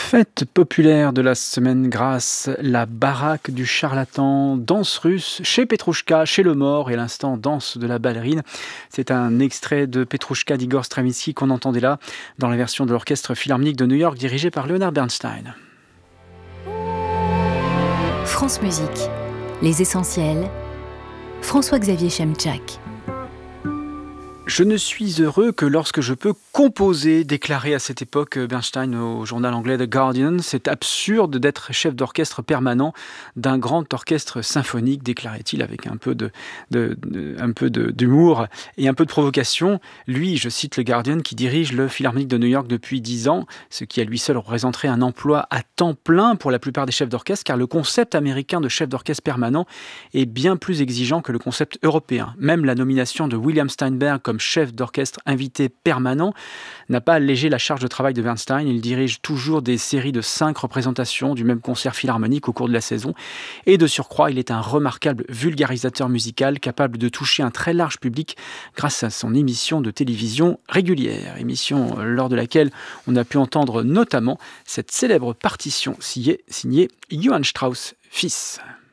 Fête populaire de la semaine grasse, la baraque du charlatan, danse russe chez Petrouchka, chez le mort et à l'instant danse de la ballerine. C'est un extrait de Petrouchka d'Igor Stravinsky qu'on entendait là dans la version de l'Orchestre Philharmonique de New York dirigé par Leonard Bernstein. France Musique, les essentiels, François-Xavier Chemchak. Je ne suis heureux que lorsque je peux composer, déclarait à cette époque Bernstein au journal anglais The Guardian. C'est absurde d'être chef d'orchestre permanent d'un grand orchestre symphonique, déclarait-il avec un peu d'humour et un peu de provocation. Lui, je cite le Guardian, qui dirige le Philharmonique de New York depuis 10 ans, ce qui à lui seul représenterait un emploi à temps plein pour la plupart des chefs d'orchestre, car le concept américain de chef d'orchestre permanent est bien plus exigeant que le concept européen. Même la nomination de William Steinberg comme chef d'orchestre invité permanent n'a pas allégé la charge de travail de Bernstein. Il dirige toujours des séries de 5 représentations du même concert philharmonique au cours de la saison. Et de surcroît, il est un remarquable vulgarisateur musical capable de toucher un très large public grâce à son émission de télévision régulière. Émission lors de laquelle on a pu entendre notamment cette célèbre partition signée Johann Strauss fils.